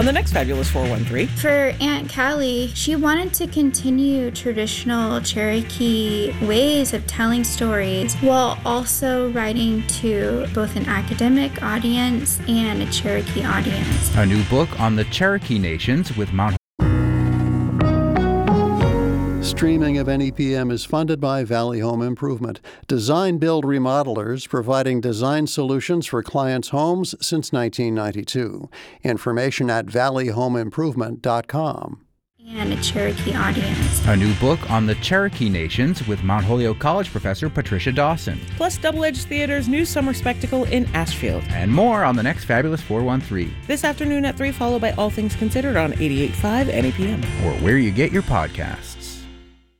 the next Fabulous 413. For Aunt Callie, she wanted to continue traditional Cherokee ways of telling stories while also writing to both an academic audience and a Cherokee audience. A new book on the Cherokee Nations with Mount. Streaming of NEPM is funded by Valley Home Improvement, design build remodelers providing design solutions for clients' homes since 1992. Information at valleyhomeimprovement.com. And a Cherokee audience. A new book on the Cherokee Nations with Mount Holyoke College professor Patricia Dawson. Plus Double Edge Theater's new summer spectacle in Ashfield. And more on the next Fabulous 413. This afternoon at 3, followed by All Things Considered on 88.5 NEPM. Or where you get your podcasts.